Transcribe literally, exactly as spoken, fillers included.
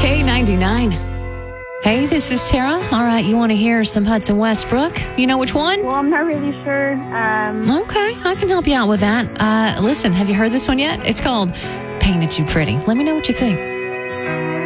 K ninety-nine. Hey, this is Tara. All right, you want to hear some Hudson Westbrook? You know which one? Well, I'm not really sure. Um, Okay, I can help you out with that. Uh, listen, have you heard this one yet? It's called Painted You Pretty. Let me know what you think.